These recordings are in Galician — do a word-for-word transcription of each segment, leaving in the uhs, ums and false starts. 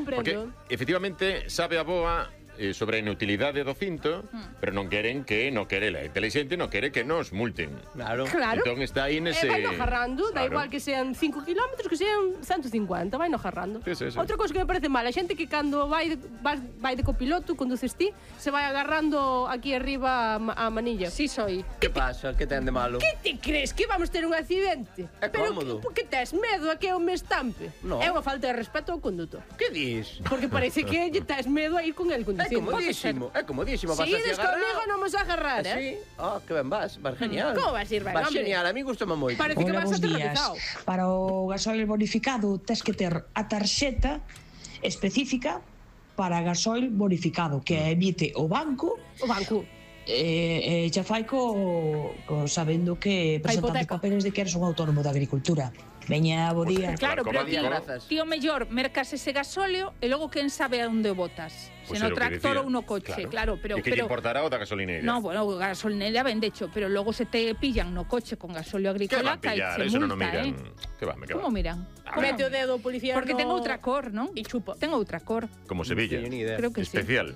comprendo. Porque, efectivamente, sabe a boa eh, sobre a inutilidade do cinto, mm. pero non queren que no quere la inteligente, non quere que nos multen. Claro. Claro. Entón está aí nese... E vai no jarrando, da Claro. igual que sean cinco kilómetros, que sean ciento cincuenta, vai no jarrando. Sí, sí, sí. Outra cousa que me parece mal, a xente que cando vai de, vai, vai de copiloto, conduces ti, se vai agarrando aquí arriba a, ma- a manilla. Sí, soy. Que pasa? Que ten de malo? Que te crees? Que vamos ter un accidente? É Pero cómodo. que, que tes medo a que eu me estampe? No. É unha falta de respeto ao condutor. Que dis? Porque parece que lle tes medo a ir con el É conducindo. comodísimo, é comodísimo. Vas Si así ides agarrado. conmigo non vos a agarrar, eh? Sí, oh, que ben vas, vas genial. Como vas ir ben, Vas hombre? genial, a mí gustame moito. Parece que Hola, vas bons días. aterrorizado. Para o gasóleo bonificado tes que ter a tarxeta específica para gasóleo bonificado que emite o banco O banco. e, e xa fai co, co sabendo que presentan os hipoteca. papeles de que eres un autónomo da agricultura. Veña, bo día. Claro, pero Como tío, digo, grazas. tío mellor mercas ese gasóleo e logo quen sabe a onde o botas. Pois Se é no o que tractor dicía. ou no coche, claro, pero E que pero lle importará o da gasolineira? no, bueno, o gasolinera ben de hecho, pero logo se te pillan no coche con gasóleo Que agrícola, van pillar? cae Eso non o multa, miran. eh. Que van, que Como van? miran? Mete o dedo o policía Porque no... ten outra cor, non? E chupa. Ten outra cor. Como Sevilla. Non teño ni idea. Creo que sí. Especial.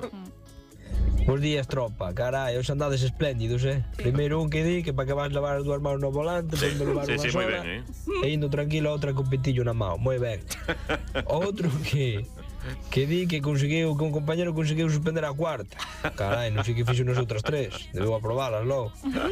Bos días, tropa. Carai, os andades espléndidos, eh? Primeiro un que di que para que vas levar as dúas manos no volante, Sí, tendo levar sí, unha sí, moi sola, ben, e indo tranquilo a outra con pitillo na mão. Moi ben. Outro que que di que conseguiu, que un compañero conseguiu suspender a cuarta. Carai, non sei que fixo nas outras tres. Debeu aprobalas logo.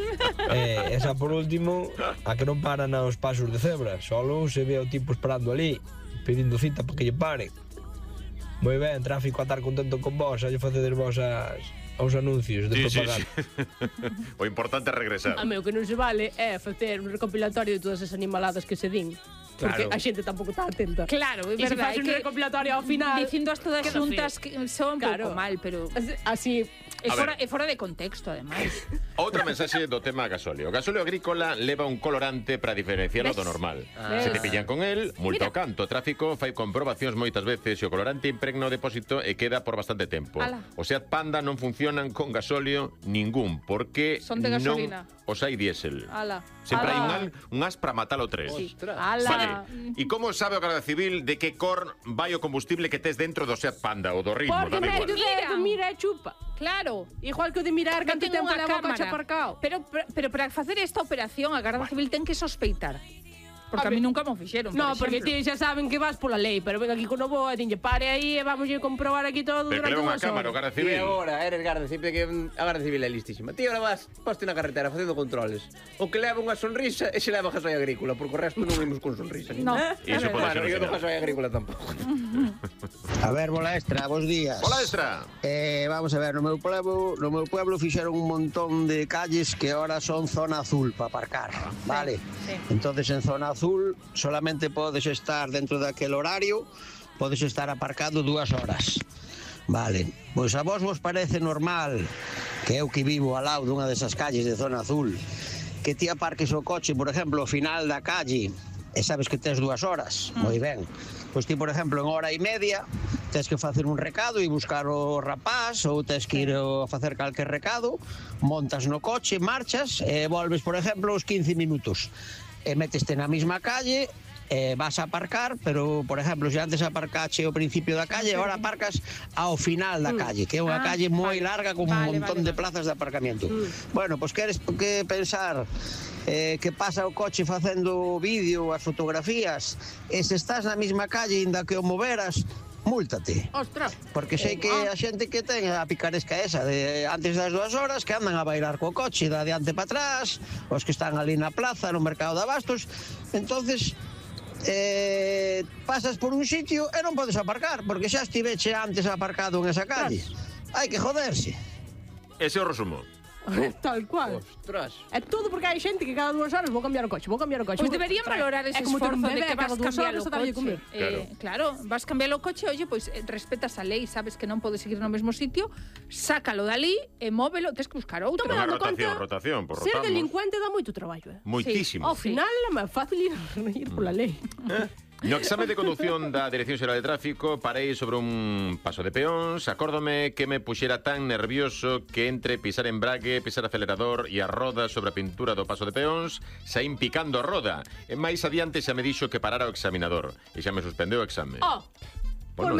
E esa por último, a que non paran aos pasos de cebra. Solo se ve o tipo esperando ali, pedindo cita para que lle paren. Moi ben, tráfico a estar contento con vos, a lle facedes vos as, aos anuncios de Sí, sí, propaganda. sí. O importante é regresar. A meu que non se vale é facer un recopilatorio de todas as animaladas que se din. Porque Claro. a xente tampouco está atenta. Claro, é E se verdade. faz un que recopilatorio ao final... dicindo as todas queda xuntas feo. que son un Claro. pouco mal, pero Así... é A fora, ver. é fora de contexto, ademais. Outra mensaxe do tema gasóleo. O gasóleo agrícola leva un colorante para diferenciarlo Ves? do normal. Ah. Se te pillan con el, multa Mira. o canto. O tráfico fai comprobacións moitas veces e o colorante impregna o depósito e queda por bastante tempo. Ala. O Seat Panda non funcionan con gasóleo ningún, porque Son de gasolina. non os hai diésel. Ala. Sempre hai un, Ala. al- un as para matalo tres. Sí. Ostras. Ala. Vale. E como sabe o Garda Civil de que cor vai o combustible que tes dentro do Seat Panda ou do ritmo? Porque Dame mete o igual. dedo, mira e chupa. Claro. Igual que o de mirar canto Meten tempo unha leva o coche cámara. aparcado. Pero, pero, pero para facer esta operación a Garda Civil ten que sospeitar. Porque a mí nunca me o fixeron, por No, porque exemplo. ti xa saben que vas pola lei, pero ven aquí con o bo e dinlle pare aí e vamos a comprobar aquí todo Pero que durante leva unha unhas cámara o horas. Garda Ti Civil. agora eres Garda Civil, que a Garda Civil é listísima. Ti agora vas, poste na carretera facendo controles. O que leva unha sonrisa e se leva gasolina agrícola, porque o resto non imos con sonrisa. No. Iso pode ser Claro, un eu do sinal. gasolina agrícola tampouco. A ver, bola extra, bos días. Hola, extra. Eh, vamos a ver, no meu pueblo, no meu pueblo fixeron un montón de calles que ahora son zona azul para aparcar, vale? sí. Entonces en zona azul solamente podes estar dentro daquele horario, podes estar aparcado dúas horas. Vale, pois a vos vos parece normal que eu que vivo ao lado dunha desas calles de zona azul que ti aparques o coche, por exemplo, ao final da calle e sabes que tes dúas horas, moi ben. Pois ti, por exemplo, en hora e media tes que facer un recado e buscar o rapaz ou tes que ir a facer calquer recado, montas no coche, marchas e volves, por exemplo, os quince minutos e meteste na mesma calle e vas a aparcar, pero, por exemplo, se antes aparcache ao principio da calle, agora aparcas ao final da calle, que é unha Ah, calle moi vale. larga con Vale, un montón vale, de vale. plazas de aparcamiento. Bueno, pois queres que pensar eh, que pasa o coche facendo o vídeo, as fotografías, e se estás na mesma calle inda que o moveras, múltate. Ostras. Porque sei que a xente que ten a picaresca esa de antes das dúas horas que andan a bailar co coche de adiante para atrás, os que están ali na plaza, no mercado de abastos, entonces eh, pasas por un sitio e non podes aparcar, porque xa estiveche antes aparcado en esa calle. Hai que joderse. Ese é o resumo. Tal cual. Ostras. É todo porque hai xente que cada dúas horas vou cambiar o coche, vou cambiar o coche. Pois vou- deberían Trae. valorar ese É como ter un esforzo de bebé, que vas cada dúas cambiar horas o a darlle coche. comer. Eh, claro, vas cambiar o coche, oye, pois eh, respetas a lei, sabes que non podes seguir no mesmo sitio, sácalo dali e móvelo, tes que buscar outro. Toma Unha dando rotación, conta, rotación, por Ser rotamos. delincuente dá moito traballo, eh. Moitísimo. Ao final é máis fácil ir, ir pola lei. No exame de conducción da Dirección Xeral de Tráfico parei sobre un paso de peóns. Acórdome que me puxera tan nervioso que entre pisar embrague, pisar acelerador e a roda sobre a pintura do paso de peóns saín picando a roda. E máis adiante xa me dixo que parara o examinador e xa me suspendeu o exame. Oh,